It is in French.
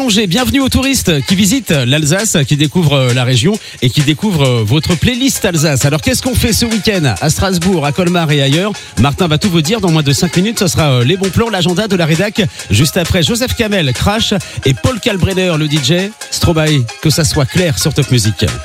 allongé. Bienvenue aux touristes qui visitent l'Alsace, qui découvrent la région et qui découvrent votre playlist Alsace. Alors qu'est-ce qu'on fait ce week-end à Strasbourg, à Colmar et ailleurs? Martin va tout vous dire dans moins de 5 minutes. Ce sera les bons plans, l'agenda de la rédac. Juste après, Joseph Kamel, Crash et Paul Kalbrenner, le DJ. Stromae, que ça soit clair sur Top Music.